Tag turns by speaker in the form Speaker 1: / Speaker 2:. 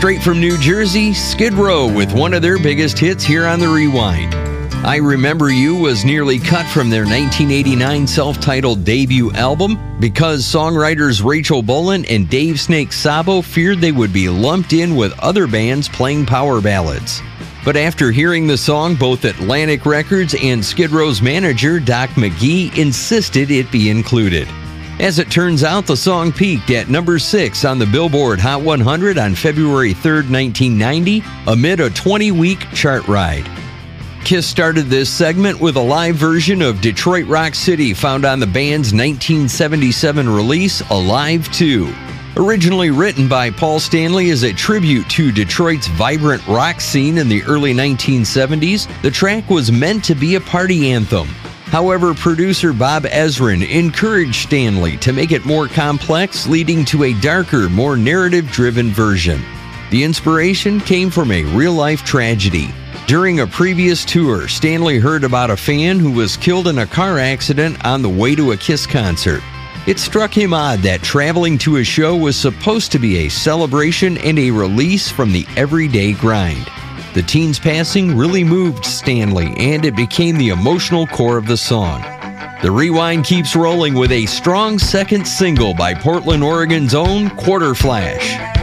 Speaker 1: Straight from New Jersey, Skid Row with one of their biggest hits here on The Rewind. I Remember You was nearly cut from their 1989 self-titled debut album because songwriters Rachel Bolan and Dave Snake Sabo feared they would be lumped in with other bands playing power ballads. But after hearing the song, both Atlantic Records and Skid Row's manager, Doc McGee, insisted it be included. As it turns out, the song peaked at number 6 on the Billboard Hot 100 on February 3, 1990, amid a 20-week chart ride. Kiss started this segment with a live version of Detroit Rock City found on the band's 1977 release, Alive 2. Originally written by Paul Stanley as a tribute to Detroit's vibrant rock scene in the early 1970s, the track was meant to be a party anthem. However, producer Bob Ezrin encouraged Stanley to make it more complex, leading to a darker, more narrative-driven version. The inspiration came from a real-life tragedy. During a previous tour, Stanley heard about a fan who was killed in a car accident on the way to a Kiss concert. It struck him odd that traveling to a show was supposed to be a celebration and a release from the everyday grind. The teen's passing really moved Stanley, and it became the emotional core of the song. The Rewind keeps rolling with a strong second single by Portland, Oregon's own Quarter Flash.